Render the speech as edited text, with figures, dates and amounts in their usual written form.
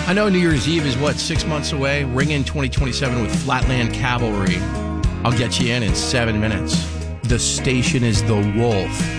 I know New Year's Eve is, 6 months away? Ring in 2027 with Flatland Cavalry. I'll get you in 7 minutes. The station is The Wolf.